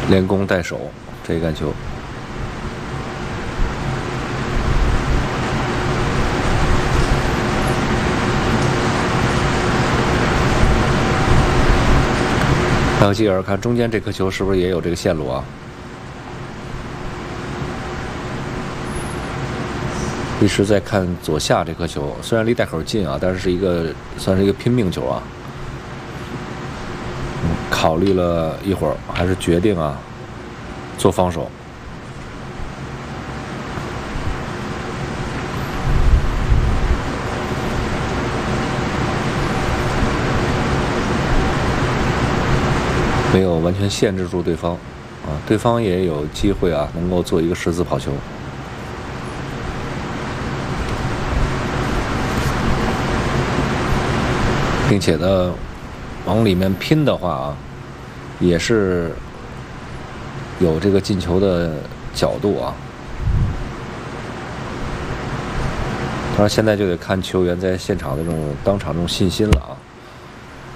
连攻带守这一杆球。拉克基尔，看中间这颗球是不是也有这个线路啊？一直在看左下这颗球，虽然离袋口近啊，但是算是一个拼命球啊。考虑了一会儿，还是决定啊做防守。没有完全限制住对方，对方也有机会啊，能够做一个十字跑球。并且呢，往里面拼的话啊，也是有这个进球的角度啊。当然，现在就得看球员在现场的这种当场这种信心了啊。